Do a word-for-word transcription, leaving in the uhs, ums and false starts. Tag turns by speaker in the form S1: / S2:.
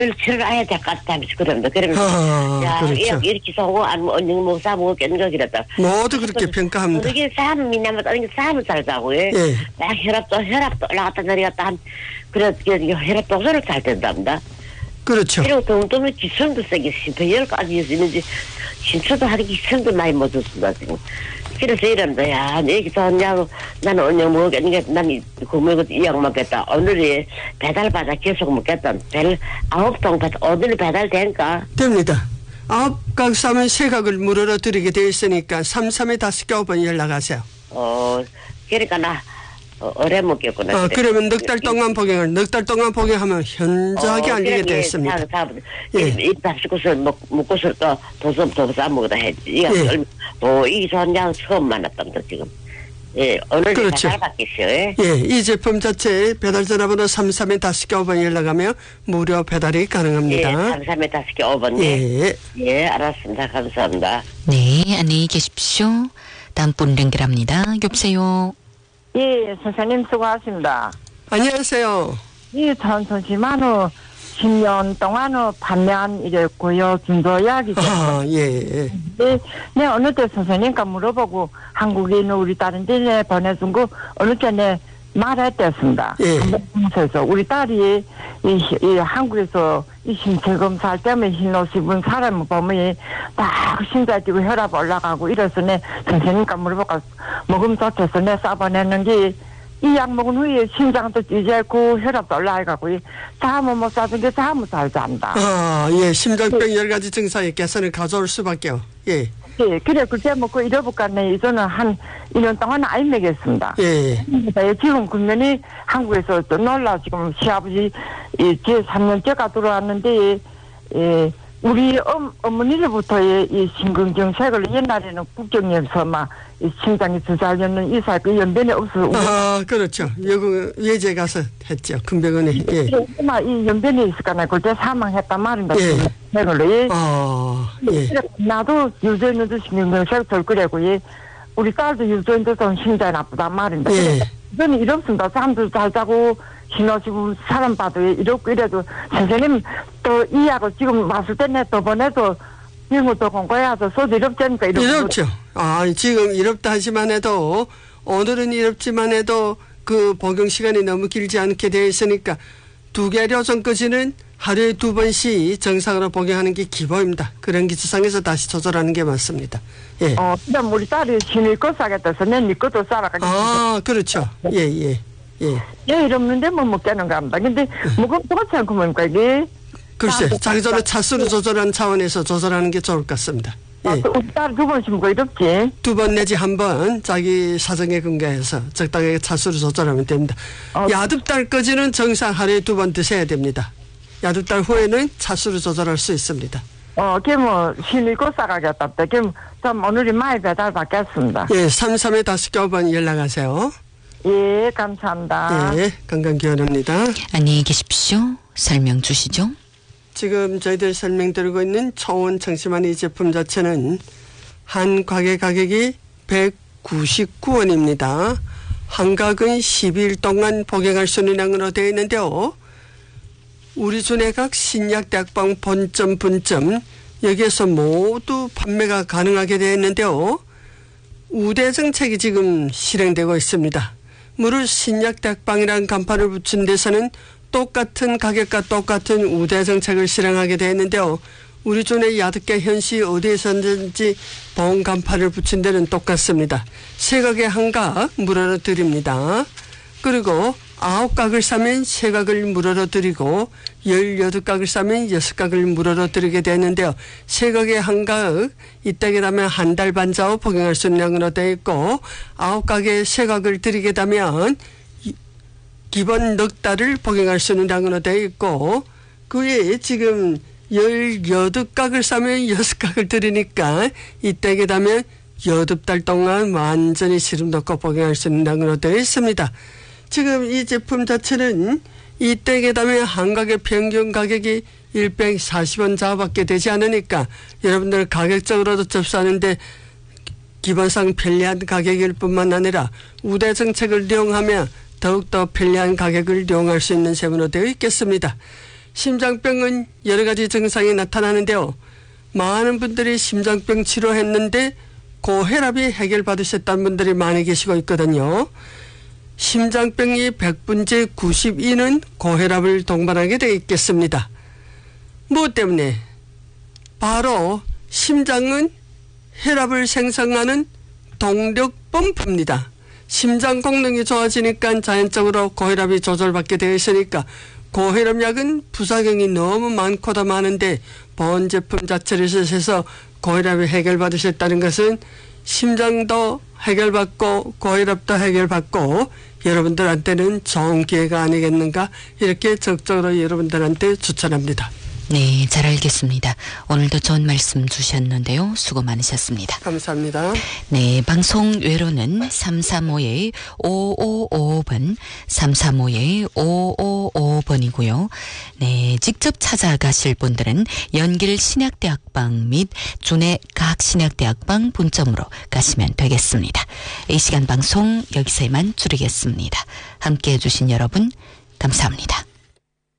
S1: 칠을 아예 될 것 같다 하면서 그럽니다. 그러면서
S2: 아,
S1: 야
S2: 그렇죠.
S1: 이렇게 사고 아니면 언니 뭐 사먹고 겠는 거 그랬다.
S2: 모두 그렇게 평가합니다.
S1: 어느 게 싸움 있냐면 어느 게 싸움을 살자고 예. 막 혈압도 혈압도 올라갔다 내려갔다 한 그래 혈압 독소를 잘 된답니다.
S2: 그렇죠.
S1: 그리고 동동은 기성도 세게 심폐혈까지 있는지 신초도 하는 기성도 많이 못 줬습니다 지금. 그래서 이런다. 야, 내 얘기 좋냐고. 나는 언제 먹겠는데, 나는 구매고 이약 먹겠다. 오늘이 배달받아 계속 먹겠다. 별 아홉 통 배달, 오늘 배달될까?
S2: 됩니다. 아홉 각 싸면 세 각을 물어러 드리게 되어 있으니까 삼삼에 다섯 개 번 연락하세요.
S1: 어, 그러니까 나, 어, 오래 먹겠구나.
S2: 어,
S1: 그래.
S2: 그러면 넉 달 동안 복용을, 넉 달 동안 복용하면 현저하게
S1: 어,
S2: 알리게 되어 있습니다.
S1: 예. 이 밥식구슬 먹고서 또 도서, 더 싸먹어다 했지. 이거
S2: 예.
S1: 어, 이 좋냐고 처음 만났답니다, 지금. 예, 오늘
S2: 그렇죠.
S1: 배달 받겠어요. 예.
S2: 예, 이 제품 자체 배달 전화번호 삼삼에 다섯 개 번 연락하면 무료 배달이 가능합니다.
S1: 예, 삼삼에 다섯 개 오 번.
S2: 예.
S1: 예, 알았습니다. 감사합니다.
S3: 네, 안녕히 계십시오. 다음 분 연결합니다. 여보세요.
S4: 예, 선생님 수고하십니다.
S2: 안녕하세요.
S4: 이 전소지만은 십 년 동안은 판매한 이랬고요. 중도약이죠.
S2: 아, 예.
S4: 네, 네, 어느 때 선생님과 물어보고 한국에 있는 우리 다른 데에 보내준 거 어느 때에 말했댔습니다.
S2: 예.
S4: 그래서 우리 딸이 이, 이 한국에서 이 신체 검사할 때문에 흰옷 입은 사람을 보면 막 심장 뛰고 혈압 올라가고 이래서 내 선생님과 물어보고 먹으면 좋겠어 내 싸보내는 게 이 약 먹은 후에 심장도 뛰지 않고 혈압도 올라가고 잠을 못 자던 게 잠을 잘 잔다.
S2: 아, 예. 심장병 여러 가지 증상의 개선을 가져올 수밖에요. 예.
S4: 예, 그래 그때 먹고 이래볼까 네 이제는 한 일 년 동안 아이 먹였습니다.
S2: 예.
S4: 지금 국면이 한국에서 또 놀라 지금 시아버지 제삼 년째가 들어왔는데 예, 우리 엄, 어머니로부터의 이 심근경색을 옛날에는 국경에서 막 이 심장이 두살렸는 이사 그 연변이 없어서
S2: 아, 그렇죠. 여기 예제 가서 했죠. 금병원에. 예.
S4: 이 연변이 있을까나 그때 사망했단 말인가.
S2: 예.
S4: 예.
S2: 아, 예.
S4: 나도 유전인도 심근경색 덜 그래고 예. 우리 딸도 유전인도 좀 심장이 나쁘단 말인데.
S2: 예.
S4: 저는 이렇습니다. 잠도 잘 자고 신호시고 사람 봐도 이렇고 이래도 선생님 또 이 약을 지금 왔을 때내 저번에도 이것도 공부해야죠. 소주 이럽자니까 이렇게.
S2: 이렇죠. 아, 지금 이롭다 하지만 해도 오늘은 이롭지만 해도 그 복용 시간이 너무 길지 않게 되어 있으니까 두 개료 전까지는 하루에 두 번씩 정상으로 복용하는 게 기본입니다. 그런 기초상에서 다시 조절하는 게 맞습니다. 예.
S4: 어, 그다음 우리 딸이 신의 거 싸겠다서 내네 것도 싸라가지고.
S2: 아, 그렇죠. 예, 예, 예.
S4: 예, 이러는데 뭐 먹자는가 합니다. 근데 먹으면 똑같지 않고 뭡니까 이게.
S2: 글쎄, 자기 전에 차수를 조절하는 차원에서 조절하는 게 좋을 것 같습니다. 예.
S4: 아, 우리 딸 두 번씩 먹고 이렇지.
S2: 두 번 내지 한 번 자기 사정에 근거해서 적당하게 차수를 조절하면 됩니다.
S4: 어.
S2: 야듭달까지는 정상 하루에 두 번 드셔야 됩니다. 야듭달 후에는 차수를 조절할 수 있습니다.
S4: 어, 그게 뭐 신의 거 싸가겠다. 그럼 좀 오늘이 많이 배달 받겠습니다.
S2: 예, 삼삼에 다섯 개 오 번 연락하세요.
S4: 예, 감사합니다.
S2: 예, 건강기원입니다.
S3: 안녕히 계십시오. 설명 주시죠.
S2: 지금 저희들 설명드리고 있는 초원 청심환 이 제품 자체는 한 가게 가격이 백구십구 원입니다. 한 각은 십 일 동안 복용할 수 있는 양으로 되어 있는데요. 우리 주내 각 신약대학방 본점 분점 여기에서 모두 판매가 가능하게 되어 있는데요. 우대 정책이 지금 실행되고 있습니다. 무릇 신약대학방이라는 간판을 붙인 데서는 똑같은 가격과 똑같은 우대 정책을 실행하게 되어 있는데요. 우리 주내 야득계 현시 어디에서든지 보험 간판을 붙인 데는 똑같습니다. 세 각에 한 각 물어러 드립니다. 그리고 아홉 각을 사면 세 각을 물어러 드리고 열여덟 각을 사면 여섯 각을 물어러 드리게 되는데요. 세 각에 한 각 이때게 되면 한 달 반 좌우 복용할 수 있는 양으로 되어 있고 아홉 각에 세 각을 드리게 되면 기본 넉 달을 복용할 수 있는 양으로 되어 있고 그 외에 지금 열여덟 각을 사면 여섯 각을 드리니까 이때게 되면 여덟 달 동안 완전히 시름 덮고 복용할 수 있는 양으로 되어 있습니다. 지금 이 제품 자체는 이때게 되면 한 각의 평균 가격이 백사십 원 좌우밖에 되지 않으니까 여러분들 가격적으로도 접수하는데 기본상 편리한 가격일 뿐만 아니라 우대 정책을 이용하면 더욱더 편리한 가격을 이용할 수 있는 제품으로 되어 있겠습니다. 심장병은 여러 가지 증상이 나타나는데요. 많은 분들이 심장병 치료했는데 고혈압이 해결받으셨다는 분들이 많이 계시고 있거든요. 심장병이 백 분째 구십이는 고혈압을 동반하게 되어 있겠습니다. 무엇 때문에? 바로 심장은 혈압을 생성하는 동력 펌프입니다. 심장功能이 좋아지니까 자연적으로 고혈압이 조절받게 되어 있으니까 고혈압약은 부작용이 너무 많고도 많은데 본 제품 자체를 쓰셔서 고혈압이 해결받으셨다는 것은 심장도 해결받고 고혈압도 해결받고 여러분들한테는 좋은 기회가 아니겠는가 이렇게 적극적으로 여러분들한테 추천합니다.
S3: 네, 잘 알겠습니다. 오늘도 좋은 말씀 주셨는데요. 수고 많으셨습니다.
S2: 감사합니다.
S3: 네, 방송 외로는 삼삼오 오오오오 번, 삼삼오 오오오오 번이고요. 네, 직접 찾아가실 분들은 연길 신약대학방 및 준해 각신약대학방 분점으로 가시면 되겠습니다. 이 시간 방송 여기서 이만 줄이겠습니다. 함께해 주신 여러분 감사합니다.